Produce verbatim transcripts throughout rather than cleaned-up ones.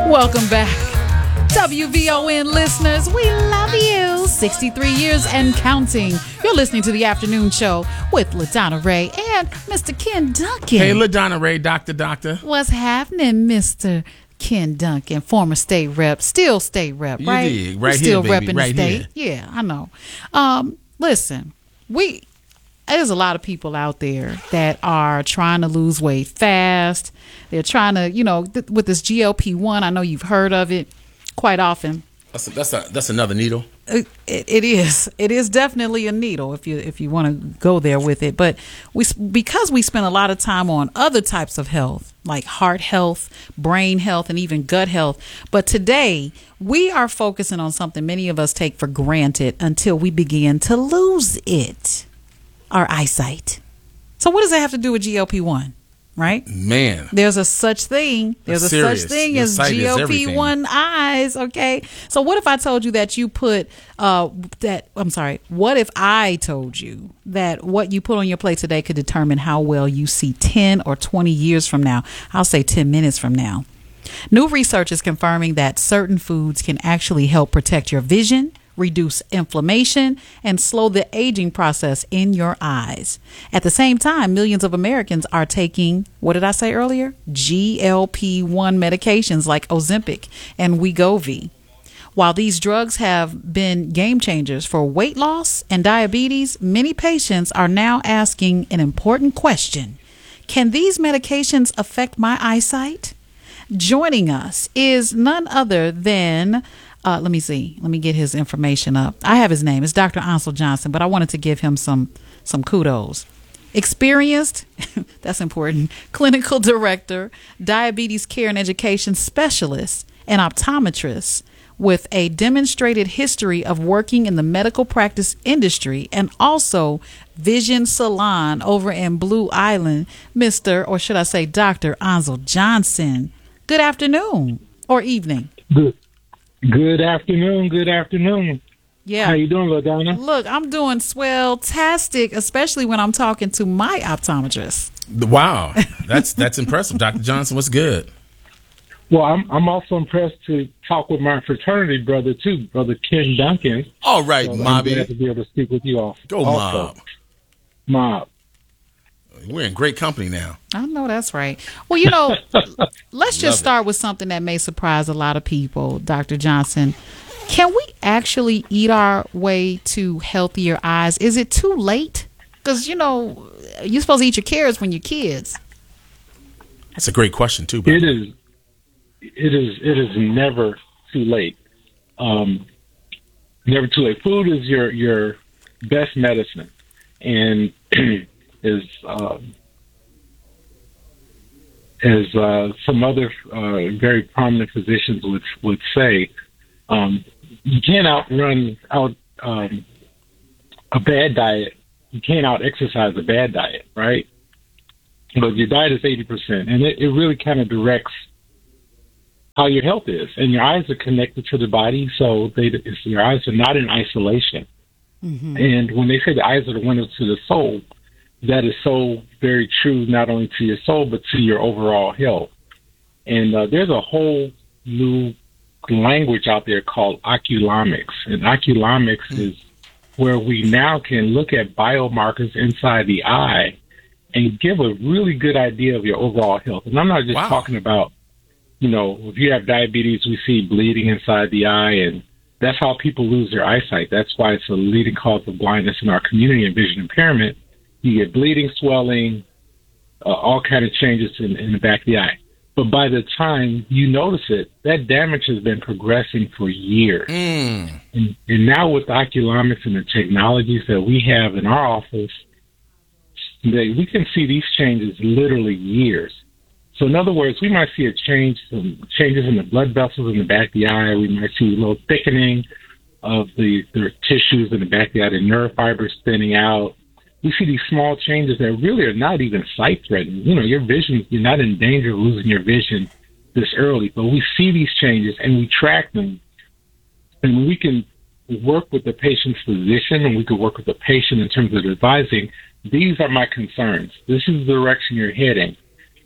Welcome back, W V O N listeners. We love you. sixty-three years and counting. You're listening to the afternoon show with LaDonna Ray and Mister Ken Duncan. Hey, LaDonna Ray, Doctor Doctor. What's happening, Mister Ken Duncan, former state rep, still state rep, You right? did. Right You're still here, baby. repping Right the state. here. Yeah, I know. Um, listen, we there's a lot of people out there that are trying to lose weight fast. They're trying to, you know, th- with this G L P one. I know you've heard of it quite often. That's a, that's a, that's another needle. It, it, it is. It is definitely a needle if you if you want to go there with it. But we because we spend a lot of time on other types of health, like heart health, brain health, and even gut health. But today we are focusing on something many of us take for granted until we begin to lose it: our eyesight. So what does that have to do with G L P one? Right? Man. There's a such thing. There's a serious. such thing Your as sight is G L P one eyes. Okay. So what if I told you that you put uh that I'm sorry. What if I told you that what you put on your plate today could determine how well you see ten or twenty years from now? I'll say ten minutes from now. New research is confirming that certain foods can actually help protect your vision, reduce inflammation, and slow the aging process in your eyes. At the same time, millions of Americans are taking, what did I say earlier? G L P one medications like Ozempic and Wegovy. While these drugs have been game changers for weight loss and diabetes, many patients are now asking an important question. Can these medications affect my eyesight? Joining us is none other than Uh, let me see. Let me get his information up. I have his name. It's Doctor Ansel Johnson, but I wanted to give him some some kudos. Experienced, that's important, clinical director, diabetes care and education specialist, and optometrist with a demonstrated history of working in the medical practice industry and also Vision Salon over in Blue Island, Mister or should I say Doctor Ansel Johnson. Good afternoon or evening. Good. Good afternoon. Good afternoon. Yeah. How you doing, LaDonna? Look, I'm doing swell-tastic, especially when I'm talking to my optometrist. Wow. That's that's impressive. Doctor Johnson, what's good? Well, I'm I'm also impressed to talk with my fraternity brother too, Brother Ken Duncan. All right, so I'm Mobby. glad to be able to speak with you all. Go, also. Mob. Mob. We're in great company now. I know that's right. Well, you know, let's just Love start with something that may surprise a lot of people, Doctor Johnson. Can we actually eat our way to healthier eyes? Is it too late? Because, you know, you're supposed to eat your carrots when you're kids. That's a great question, too, brother. It is. It is. It is never too late. Um, never too late. Food is your your best medicine, and is um, as uh, some other uh, very prominent physicians would would say, um, you can't outrun out um, a bad diet. You can't out exercise a bad diet, right? But your diet is eighty percent, and it, it really kind of directs how your health is. And your eyes are connected to the body, so they, it's, your eyes are not in isolation. Mm-hmm. And when they say the eyes are the windows to the soul, that is so very true, not only to your soul, but to your overall health. And uh, there's a whole new language out there called oculomics. And oculomics mm-hmm. is where we now can look at biomarkers inside the eye and give a really good idea of your overall health. And I'm not just wow. talking about, you know, if you have diabetes, we see bleeding inside the eye, and that's how people lose their eyesight. That's why it's a leading cause of blindness in our community and vision impairment. You get bleeding, swelling, uh, all kind of changes in, in the back of the eye. But by the time you notice it, that damage has been progressing for years. Mm. And, and now with the oculomics and the technologies that we have in our office, they, we can see these changes literally years. So in other words, we might see a change, some changes in the blood vessels in the back of the eye. We might see a little thickening of the, the tissues in the back of the eye, the nerve fibers thinning out. We see these small changes that really are not even sight-threatening. You know, your vision, you're not in danger of losing your vision this early, but we see these changes and we track them. And we can work with the patient's physician and we can work with the patient in terms of advising, these are my concerns. This is the direction you're heading.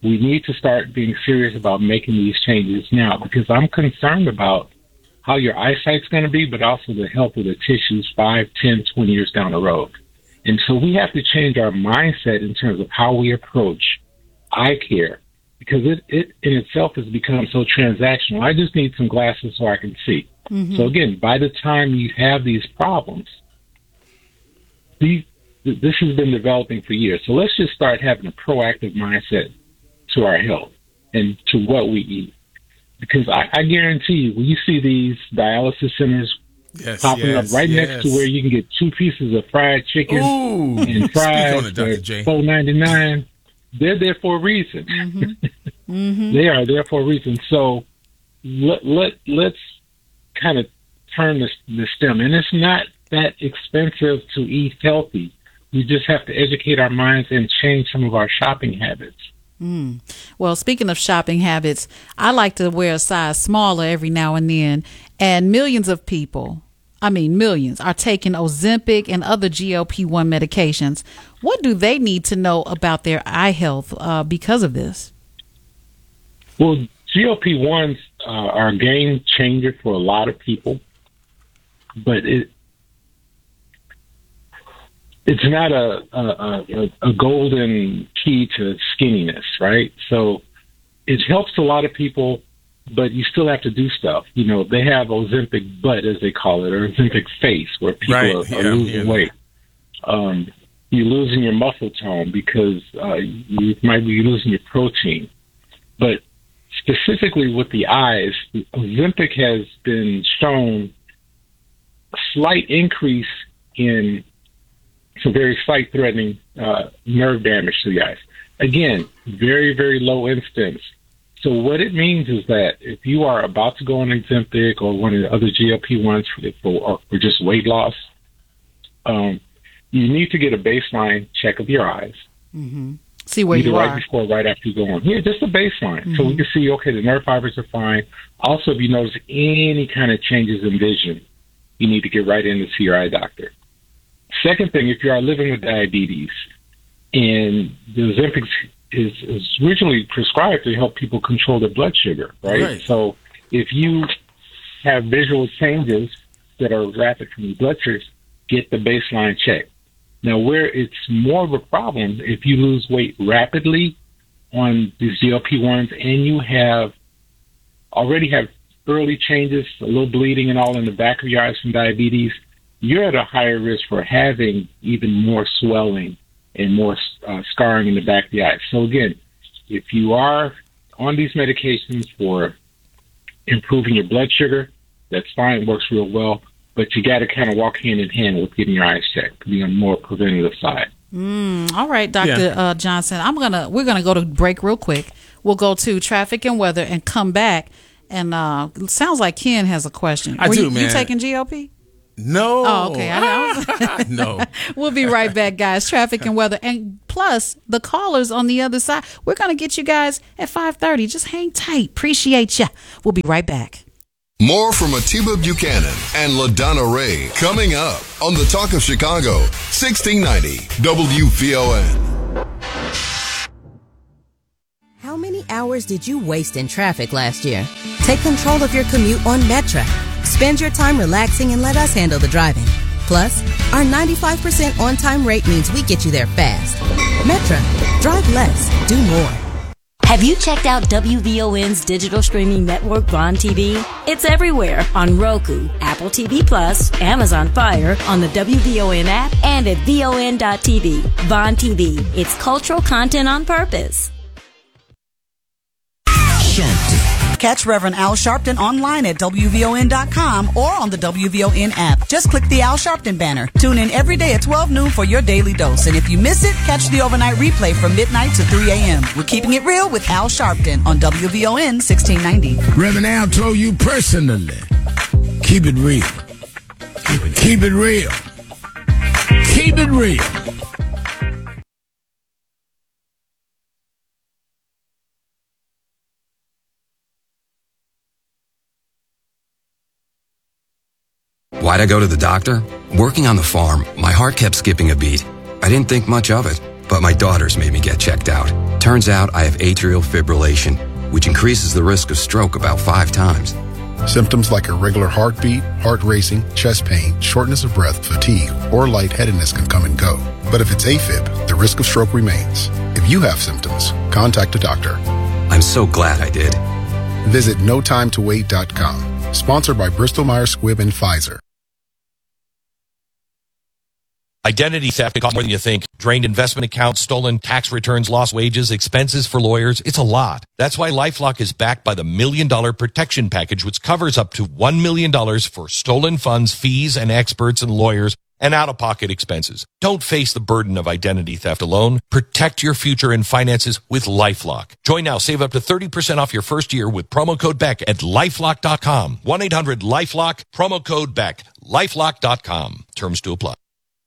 we need to start being serious about making these changes now, because I'm concerned about how your eyesight's going to be, but also the health of the tissues five, ten, twenty years down the road. And so we have to change our mindset in terms of how we approach eye care, because it, it in itself has become so transactional. I just need some glasses so I can see. Mm-hmm. So again, by the time you have these problems, these, this has been developing for years. So let's just start having a proactive mindset to our health and to what we eat. Because I, I guarantee you, when you see these dialysis centers yes, popping yes, up right yes. next to where you can get two pieces of fried chicken Ooh, and fries for four ninety-nine, they're there for a reason. Mm-hmm. Mm-hmm. They are there for a reason. So let, let, let's kind of turn the, the stem. And it's not that expensive to eat healthy. We just have to educate our minds and change some of our shopping habits. Mm. Well, speaking of shopping habits, I like to wear a size smaller every now and then, and millions of people, I mean millions, are taking Ozempic and other G L P one medications. What do they need to know about their eye health uh, because of this? Well, G L P ones uh, are a game changer for a lot of people, but it it's not a, a, a, a golden key to skinniness, right? So it helps a lot of people, but you still have to do stuff. You know, they have Ozempic butt, as they call it, or Ozempic face, where people right. are, yeah, are losing yeah. weight. Um, you're losing your muscle tone because uh, you might be losing your protein. But specifically with the eyes, Ozempic has been shown a slight increase in some very sight-threatening uh, nerve damage to the eyes. Again, very, very low incidence. So what it means is that if you are about to go on Ozempic or one of the other G L P ones for, for, for just weight loss, um, you need to get a baseline check of your eyes. Mm-hmm. See where Either you right are. before or right after you go on. Yeah, just a baseline. Mm-hmm. So we can see, okay, the nerve fibers are fine. Also, if you notice any kind of changes in vision, you need to get right in to see your eye doctor. Second thing, if you are living with diabetes, and the Ozempic is, is originally prescribed to help people control their blood sugar, right? right? So if you have visual changes that are rapid from your blood sugars, get the baseline check. Now, where it's more of a problem, if you lose weight rapidly on these G L P ones and you have already have early changes, a little bleeding and all in the back of your eyes from diabetes, you're at a higher risk for having even more swelling and more uh, scarring in the back of the eyes. So again, if you are on these medications for improving your blood sugar, that's fine, works real well, but you got to kind of walk hand in hand with getting your eyes checked, be on the more preventative side. Mm, all right, Doctor Yeah. Uh, Johnson, I'm gonna we're gonna go to break real quick. We'll go to traffic and weather and come back. And uh, it sounds like Ken has a question. I Were do, you, man. You taking G L P? No. Oh, okay. I no. We'll be right back, guys. Traffic and weather. And plus, the callers on the other side. We're going to get you guys at five thirty. Just hang tight. Appreciate ya. We'll be right back. More from Atiba Buchanan and LaDonna Ray coming up on the Talk of Chicago, sixteen ninety W V O N. How many hours did you waste in traffic last year? Take control of your commute on Metra. Spend your time relaxing and let us handle the driving. Plus, our ninety-five percent on-time rate means we get you there fast. Metra. Drive less. Do more. Have you checked out W V O N's digital streaming network, Vaughn T V? It's everywhere on Roku, Apple T V Plus, Amazon Fire, on the W V O N app, and at V O N dot T V. Vaughn T V. It's cultural content on purpose. Catch Reverend Al Sharpton online at W V O N dot com or on the W V O N app. Just click the Al Sharpton banner. Tune in every day at twelve noon for your daily dose. And if you miss it, catch the overnight replay from midnight to three a.m. We're keeping it real with Al Sharpton on W V O N sixteen ninety. Reverend Al told you personally, keep it real. Keep it, keep it real. Keep it real. Why'd I go to the doctor? Working on the farm, my heart kept skipping a beat. I didn't think much of it, but my daughters made me get checked out. Turns out I have atrial fibrillation, which increases the risk of stroke about five times. Symptoms like irregular heartbeat, heart racing, chest pain, shortness of breath, fatigue, or lightheadedness can come and go. But if it's AFib, the risk of stroke remains. If you have symptoms, contact a doctor. I'm so glad I did. Visit no time to wait dot com. Sponsored by Bristol Myers Squibb and Pfizer. Identity theft can cost more than you think. Drained investment accounts, stolen tax returns, lost wages, expenses for lawyers. It's a lot. That's why LifeLock is backed by the Million Dollar Protection Package, which covers up to one million dollars for stolen funds, fees, and experts and lawyers, and out-of-pocket expenses. Don't face the burden of identity theft alone. Protect your future and finances with LifeLock. Join now. Save up to thirty percent off your first year with promo code Beck at lifelock dot com. one eight hundred lifelock, promo code Beck. lifelock dot com. Terms to apply.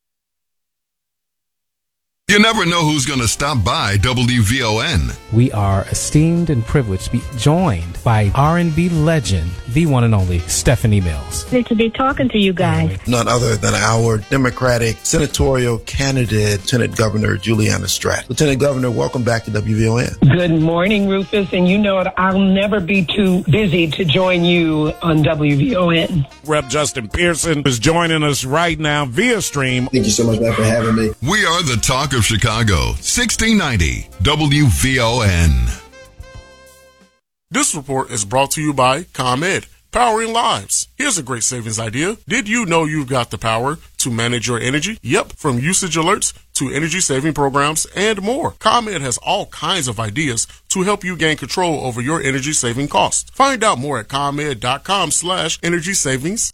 You never know who's going to stop by W V O N. We are esteemed and privileged to be joined by R and B legend, the one and only Stephanie Mills. Good to be talking to you guys. None other than our Democratic senatorial candidate, Lieutenant Governor Juliana Stratt. Lieutenant Governor, welcome back to W V O N. Good morning, Rufus. And you know it, I'll never be too busy to join you on W V O N. Rep Justin Pearson is joining us right now via stream. Thank you so much, man, for having me. We are the talk of Chicago, sixteen ninety W V O N. This report is brought to you by ComEd, powering lives. Here's a great savings idea. Did you know you've got the power to manage your energy? Yep, from usage alerts to energy saving programs and more. ComEd has all kinds of ideas to help you gain control over your energy saving costs. Find out more at ComEd.com slash energy savings.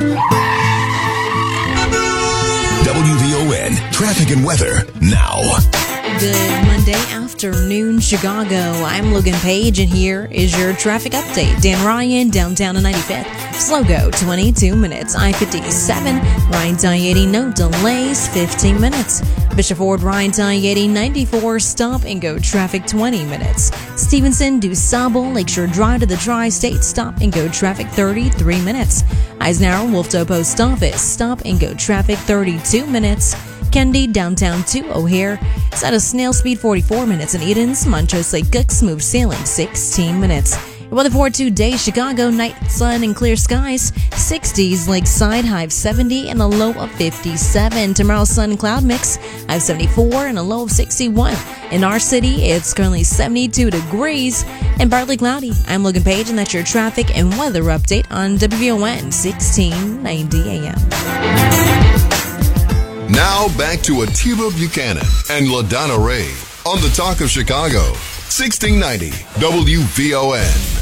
W V O N traffic and weather now. Good Monday afternoon, Chicago. I'm Logan Page, and here is your traffic update. Dan Ryan, downtown to ninety-fifth. Slow go, twenty-two minutes. I fifty-seven, Ryan to I eighty, no delays, fifteen minutes. Bishop Ford, Ryan to I eighty, ninety-four, stop and go traffic, twenty minutes. Stevenson, DuSable, Lakeshore Drive to the Tri-State, stop and go traffic, thirty-three minutes. Eisenhower, Wolftoe Post Office, stop and go traffic, thirty-two minutes. Kennedy, downtown to O'Hare, is at a snail speed, forty-four minutes. In Edens, Montrose Lake Cook, smooth sailing, sixteen minutes. Weather for today, Chicago, night sun and clear skies, sixties, Lakeside, high of seventy and a low of fifty-seven. Tomorrow, sun and cloud mix, high of seventy-four and a low of sixty-one. In our city, it's currently seventy-two degrees and partly cloudy. I'm Logan Page, and that's your traffic and weather update on W V O N sixteen ninety A M. Now back to Atiba Buchanan and LaDonna Ray on the Talk of Chicago, sixteen ninety W V O N.